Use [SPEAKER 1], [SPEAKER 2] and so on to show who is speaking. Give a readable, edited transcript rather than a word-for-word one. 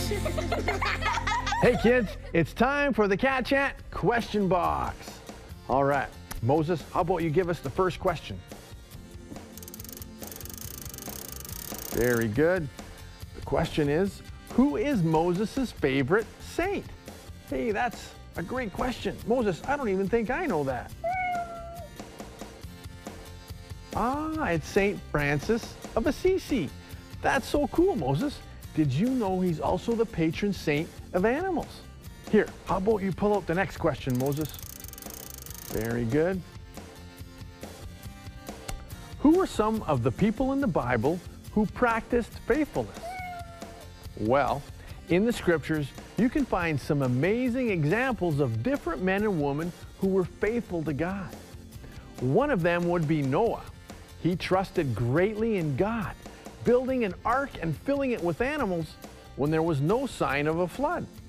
[SPEAKER 1] Hey kids, it's time for the Cat Chat question box. All right, Moses, how about you give us the first question? Very good. The question is, who is Moses' favorite saint? Hey, that's a great question. Moses, I don't even think I know that. It's Saint Francis of Assisi. That's so cool, Moses. Did you know he's also the patron saint of animals? Here, how about you pull out the next question, Moses? Very good. Who are some of the people in the Bible who practiced faithfulness? Well, in the scriptures, you can find some amazing examples of different men and women who were faithful to God. One of them would be Noah. He trusted greatly in God, building an ark and filling it with animals when there was no sign of a flood.